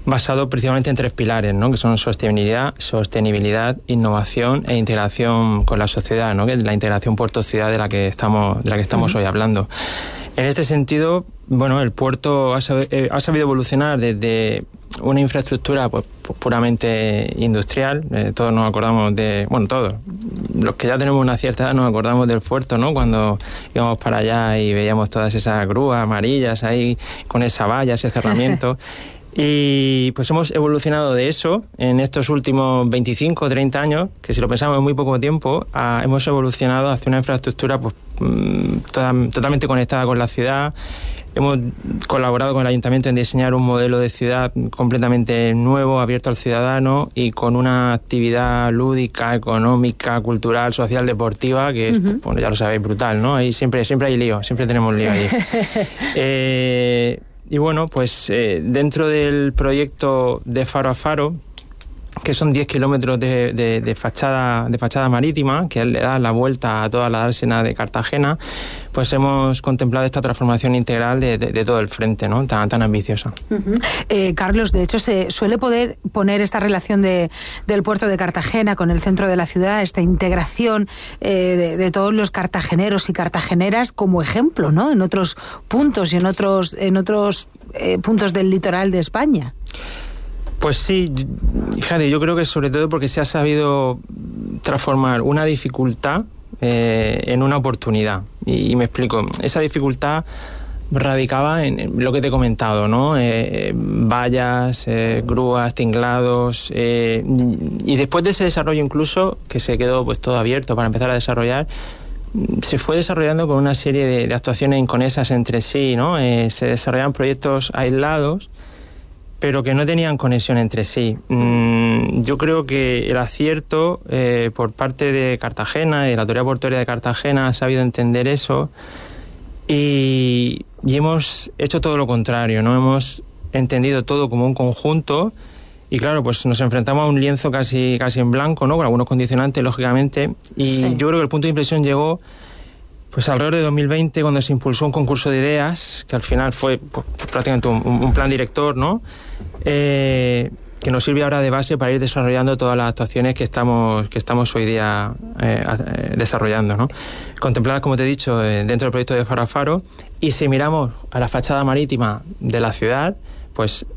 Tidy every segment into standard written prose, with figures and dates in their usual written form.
basado principalmente en 3 pilares, ¿no? Que son sostenibilidad, innovación e integración con la sociedad, ¿no? Que es la integración puerto-ciudad de la que estamos hoy hablando. En este sentido, bueno, el puerto ha sabido evolucionar desde una infraestructura pues puramente industrial. Todos nos acordamos todos los que ya tenemos una cierta edad nos acordamos del puerto, ¿no? Cuando íbamos para allá y veíamos todas esas grúas amarillas ahí con esa valla, ese cerramiento. Y pues hemos evolucionado de eso en estos últimos 25 o 30 años, que si lo pensamos en muy poco tiempo, hemos evolucionado hacia una infraestructura pues totalmente conectada con la ciudad. Hemos colaborado con el Ayuntamiento en diseñar un modelo de ciudad completamente nuevo, abierto al ciudadano y con una actividad lúdica, económica, cultural, social, deportiva, que es, bueno, ya lo sabéis, brutal, ¿no? Ahí siempre hay lío, siempre tenemos lío ahí. Y bueno, pues dentro del proyecto de Faro a Faro, que son 10 kilómetros de fachada marítima, que le da la vuelta a toda la dársena de Cartagena, pues hemos contemplado esta transformación integral de todo el frente, ¿no? Tan ambiciosa. Carlos, de hecho, se suele poder poner esta relación del puerto de Cartagena con el centro de la ciudad, esta integración de todos los cartageneros y cartageneras como ejemplo, ¿no? En otros puntos y en otros puntos del litoral de España. Pues sí, fíjate, yo creo que sobre todo porque se ha sabido transformar una dificultad en una oportunidad. Y me explico, esa dificultad radicaba en lo que te he comentado, ¿no? Vallas, grúas, tinglados, y después de ese desarrollo incluso, que se quedó pues todo abierto para empezar a desarrollar, se fue desarrollando con una serie de actuaciones inconexas entre sí, ¿no? Se desarrollaban proyectos aislados, pero que no tenían conexión entre sí. Yo creo que el acierto por parte de Cartagena y de la Autoridad Portuaria de Cartagena ha sabido entender eso y hemos hecho todo lo contrario, ¿no? Hemos entendido todo como un conjunto y claro, pues nos enfrentamos a un lienzo casi en blanco, ¿no? Con algunos condicionantes, lógicamente, y sí. Yo creo que el punto de inflexión llegó pues alrededor de 2020, cuando se impulsó un concurso de ideas, que al final fue pues, prácticamente un plan director, ¿no? Que nos sirve ahora de base para ir desarrollando todas las actuaciones que estamos hoy día desarrollando, ¿no? Contempladas, como te he dicho, dentro del proyecto de Faro a Faro. Y si miramos a la fachada marítima de la ciudad, pues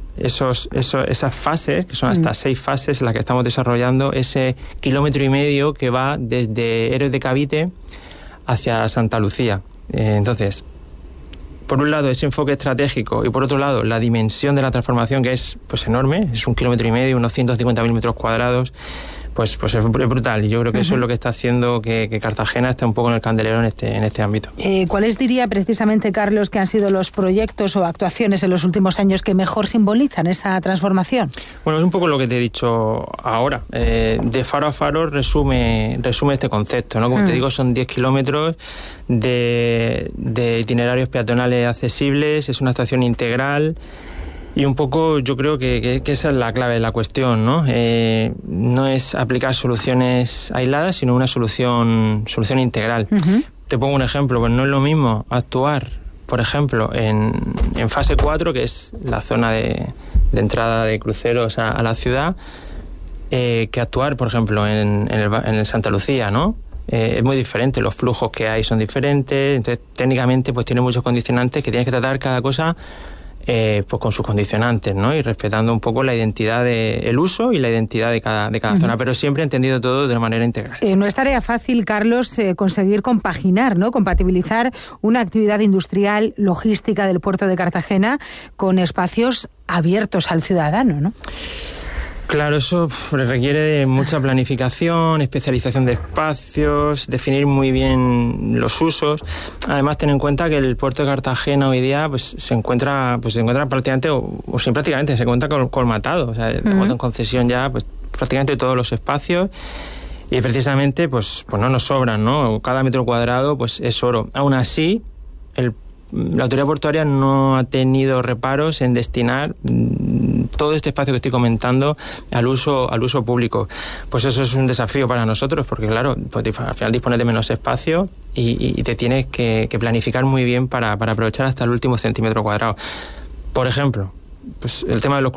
esas fases, que son hasta 6 fases en las que estamos desarrollando, ese 1,5 kilómetros que va desde Héroes de Cavite hacia Santa Lucía. Entonces, por un lado ese enfoque estratégico y por otro lado la dimensión de la transformación, que es pues enorme, es 1,5 kilómetros, unos 150.000 metros cuadrados, pues es brutal, y yo creo que eso es lo que está haciendo que Cartagena esté un poco en el candelero en este ámbito. ¿Cuáles diría precisamente, Carlos, que han sido los proyectos o actuaciones en los últimos años que mejor simbolizan esa transformación? Bueno, es un poco lo que te he dicho ahora. De Faro a Faro resume este concepto, ¿no? Como te digo, son 10 kilómetros de itinerarios peatonales accesibles, es una estación integral. Y un poco yo creo que esa es la clave de la cuestión, ¿no? No es aplicar soluciones aisladas, sino una solución integral. Te pongo un ejemplo, pues no es lo mismo actuar, por ejemplo, en fase 4, que es la zona de entrada de cruceros a la ciudad, que actuar, por ejemplo, en el Santa Lucía, ¿no? Es muy diferente, los flujos que hay son diferentes, entonces técnicamente pues tiene muchos condicionantes que tienes que tratar cada cosa pues con sus condicionantes, ¿no? Y respetando un poco la identidad el uso y la identidad de cada zona, pero siempre entendido todo de una manera integral. No es tarea fácil, Carlos, conseguir compaginar, ¿no? Compatibilizar una actividad industrial, logística del puerto de Cartagena con espacios abiertos al ciudadano, ¿no? Claro, eso requiere de mucha planificación, especialización de espacios, definir muy bien los usos. Además, ten en cuenta que el puerto de Cartagena hoy día pues se encuentra prácticamente, o sin prácticamente, se encuentra colmatado. O sea, tenemos en concesión ya pues prácticamente todos los espacios y precisamente pues no nos sobran, ¿no? Cada metro cuadrado pues es oro. Aún así, la Autoridad Portuaria no ha tenido reparos en destinar todo este espacio que estoy comentando al uso público. Pues eso es un desafío para nosotros, porque claro, pues al final dispones de menos espacio y te tienes que planificar muy bien para aprovechar hasta el último centímetro cuadrado. Por ejemplo, pues el tema de los